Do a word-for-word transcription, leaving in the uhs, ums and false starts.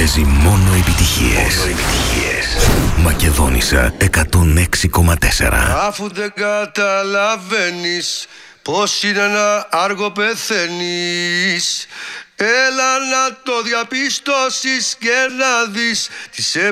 παίζει μόνο επιτυχίες. Μόνο επιτυχίες. Μακεδόνισσα εκατόν έξι κόμμα τέσσερα. Αφού δεν καταλαβαίνεις πως είναι να άργο πεθαίνεις, έλα να το διαπιστώσεις και να δεις τις